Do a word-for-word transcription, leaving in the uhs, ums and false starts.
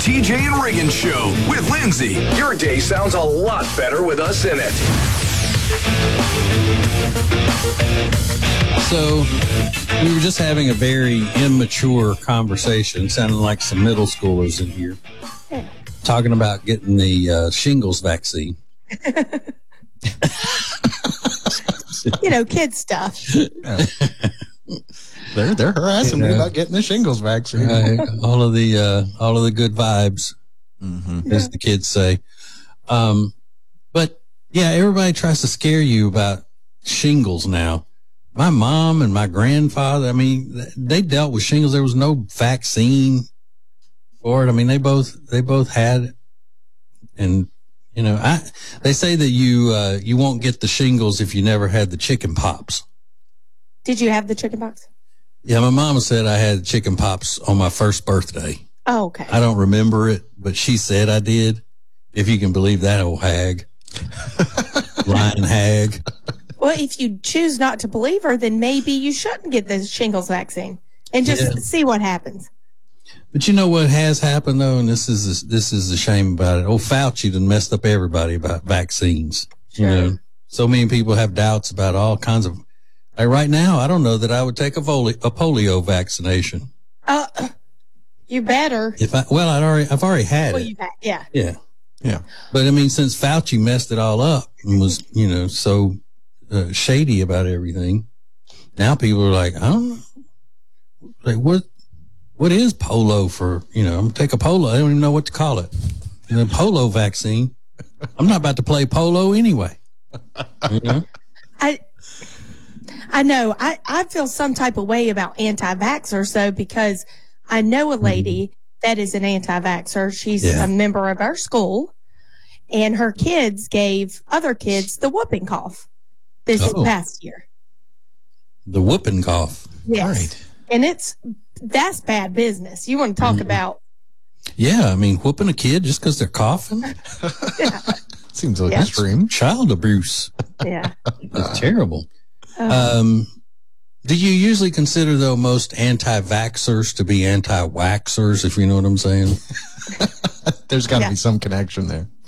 T J and Reagan Show with Lindsay. Your day sounds a lot better with us in it. So, we were just having a very immature conversation, sounding like some middle schoolers in here, talking about getting the uh, shingles vaccine. You know, kid stuff. They're they're harassing Yeah. me about getting the shingles vaccine. Right. all of the uh, all of the good vibes, Mm-hmm. as the kids say. Um, but yeah, everybody tries to scare you about shingles now. My mom and my grandfather, I mean, they dealt with shingles. There was no vaccine for it. I mean, they both they both had it, and you know, I they say that you uh, you won't get the shingles if you never had the chicken pox. Did you have the chicken pox? Yeah, my mama said I had chicken pox on my first birthday. Oh, okay. I don't remember it, but she said I did. If you can believe that old hag. Lying hag. Well, if you choose not to believe her, then maybe you shouldn't get the shingles vaccine and just Yeah. see what happens. But you know what has happened though, and this is this is a shame about it. Old Fauci done messed up everybody about vaccines. You Sure. know, so many people have doubts about all kinds of. Like right now, I don't know that I would take a polio, a polio vaccination. Uh, you better. If I well, I'd already I've already had Well, it. you bet. Yeah. Yeah. Yeah. But I mean, since Fauci messed it all up and was, you know, so uh, shady about everything, now people are like, I don't know, like what, what is polo for? You know, I'm gonna take a polo. I don't even know what to call it. You know, polo vaccine. I'm not about to play polo anyway. You know? I I know. I, I feel some type of way about anti-vaxxers, though, because I know a lady that is an anti-vaxxer. She's Yeah. a member of our school, and her kids gave other kids the whooping cough this Oh. past year. The whooping cough. Yes. Right. And it's, that's bad business. You want to talk about, Yeah, I mean, whooping a kid just because they're coughing. Seems like Yeah. extreme. Child abuse. yeah. It's terrible. Uh, Um, do you usually consider, though, most anti-vaxxers to be anti-waxers, if you know what I'm saying? There's got to Yeah. be some connection there.